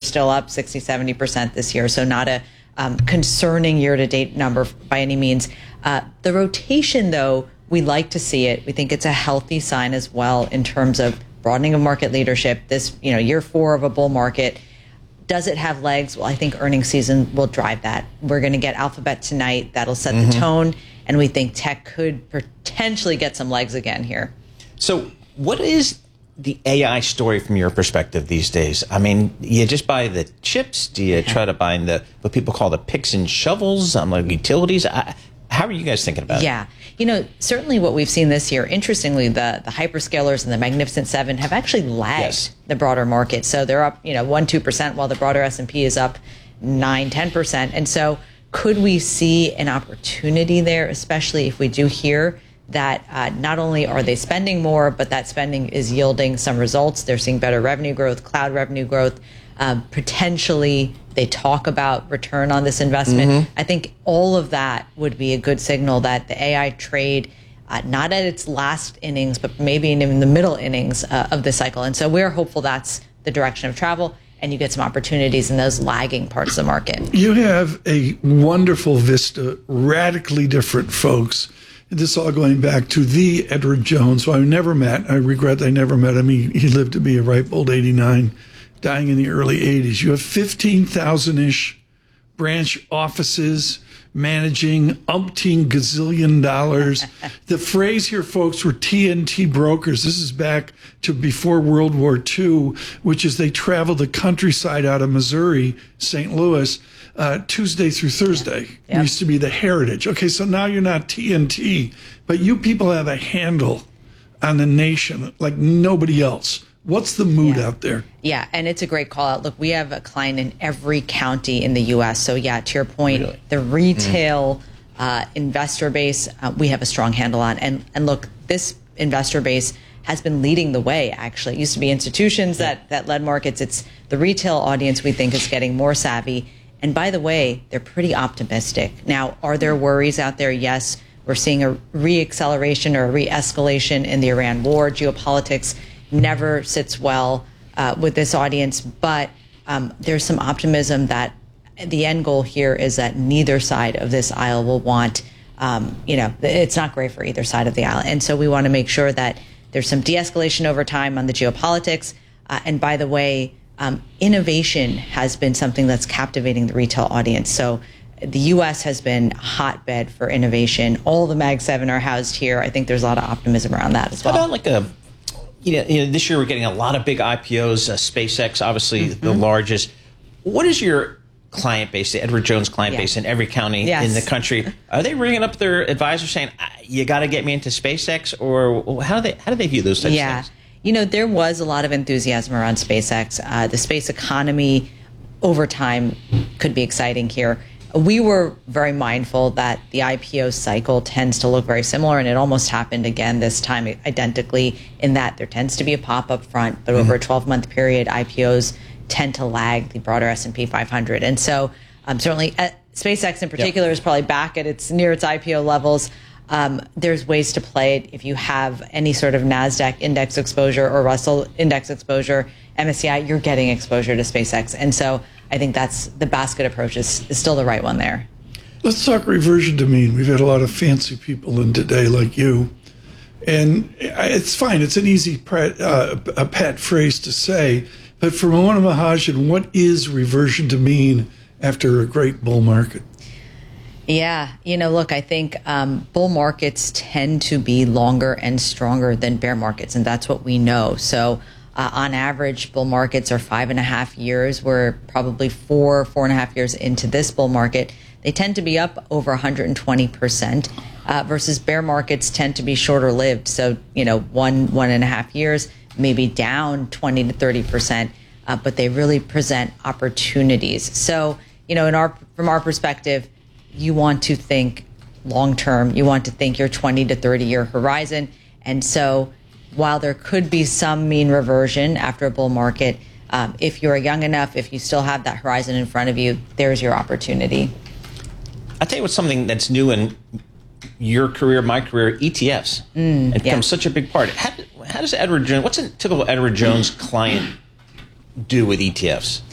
still up 60, 70% this year. So not a concerning year-to-date number by any means. The rotation, though, we like to see it. We think it's a healthy sign as well in terms of broadening of market leadership. This, year 4 of a bull market. Does it have legs? Well, I think earnings season will drive that. We're going to get Alphabet tonight. That'll set the tone. And we think tech could potentially get some legs again here. So what is the AI story from your perspective these days? I mean, you just buy the chips? Do you try to buy what people call the picks and shovels, like utilities? How are you guys thinking about it? Yeah. Certainly what we've seen this year, interestingly, the hyperscalers and the Magnificent Seven have actually lagged the broader market. So they're up, 1-2%, while the broader S&P is up 9-10%. And so could we see an opportunity there, especially if we do hear that not only are they spending more, but that spending is yielding some results. They're seeing better revenue growth, cloud revenue growth. Potentially, they talk about return on this investment. I think all of that would be a good signal that the AI trade, not at its last innings, but maybe in the middle innings of the cycle. And so we're hopeful that's the direction of travel, and you get some opportunities in those lagging parts of the market. You have a wonderful vista, radically different folks. This all going back to the Edward Jones, who I never met. I regret I never met him. He lived to be a ripe old 89. Dying in the early 80s. You have 15,000-ish branch offices managing umpteen gazillion dollars. The phrase here, folks, were TNT brokers. This is back to before World War II, which is they travel the countryside out of Missouri, St. Louis, Tuesday through Thursday. It used to be the Heritage. Okay, so now you're not TNT, but you people have a handle on the nation like nobody else. What's the mood out there? Yeah, and it's a great call out. Look, we have a client in every county in the U.S. So, yeah, to your point, the retail investor base, we have a strong handle on. And look, this investor base has been leading the way, actually. It used to be institutions that led markets. It's the retail audience we think is getting more savvy. And by the way, they're pretty optimistic. Now, are there worries out there? Yes. We're seeing a re-acceleration or a re-escalation in the Iran war. Geopolitics never sits well with this audience, but there's some optimism that the end goal here is that neither side of this aisle will want, it's not great for either side of the aisle. And so we want to make sure that there's some de-escalation over time on the geopolitics. And by the way, innovation has been something that's captivating the retail audience. So the U.S. has been a hotbed for innovation. All the Mag 7 are housed here. I think there's a lot of optimism around that as well. How about this year we're getting a lot of big IPOs, SpaceX, obviously the largest. What is your client base, the Edward Jones client base in every county in the country? Are they ringing up their advisors saying, you got to get me into SpaceX? Or how do they view those types of things? There was a lot of enthusiasm around SpaceX. The space economy over time could be exciting here. We were very mindful that the IPO cycle tends to look very similar, and it almost happened again this time identically in that there tends to be a pop up front, but over a 12-month period, IPOs tend to lag the broader S&P 500. And so certainly SpaceX in particular is probably back at near its IPO levels. There's ways to play it. If you have any sort of NASDAQ index exposure or Russell index exposure, MSCI, you're getting exposure to SpaceX. And so I think that's the basket approach is still the right one there. Let's talk reversion to mean. We've had a lot of fancy people in today like you. And it's fine. It's an easy a pet phrase to say. But for Mona Mahajan, what is reversion to mean after a great bull market? Yeah. Look, I think bull markets tend to be longer and stronger than bear markets. And that's what we know. So on average, bull markets are 5.5 years. We're probably 4.5 years into this bull market. They tend to be up over 120%, versus bear markets tend to be shorter lived. So, 1.5 years, maybe down 20 to 30%, but they really present opportunities. So, from our perspective, you want to think long term. You want to think your 20 to 30 year horizon. And so while there could be some mean reversion after a bull market, if you're young enough, if you still have that horizon in front of you, there's your opportunity. I'll tell you what's something that's new in your career, my career, ETFs. It becomes such a big part. How does Edward Jones, what's a typical Edward Jones client do with ETFs?